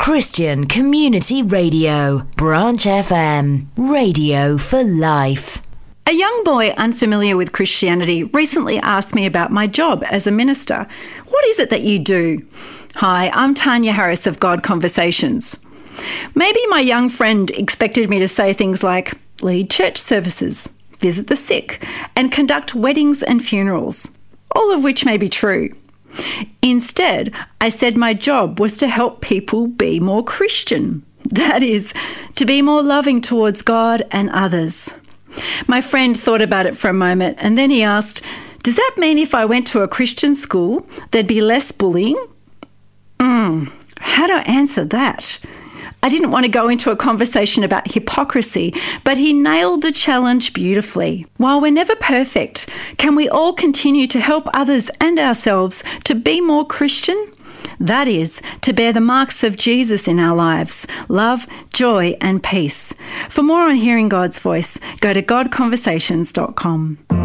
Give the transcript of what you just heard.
Christian Community Radio, Branch FM, radio for life. A young boy unfamiliar with Christianity recently asked me about my job as a minister. What is it that you do? Hi, I'm Tanya Harris of God Conversations. Maybe my young friend expected me to say things like lead church services, visit the sick, and conduct weddings and funerals, all of which may be true. Instead, I said my job was to help people be more Christian. That is, to be more loving towards God and others. My friend thought about it for a moment and then he asked, does that mean if I went to a Christian school, there'd be less bullying? How do I answer that? I didn't want to go into a conversation about hypocrisy, but he nailed the challenge beautifully. While we're never perfect, can we all continue to help others and ourselves to be more Christian? That is, to bear the marks of Jesus in our lives, love, joy and peace. For more on hearing God's voice, go to godconversations.com.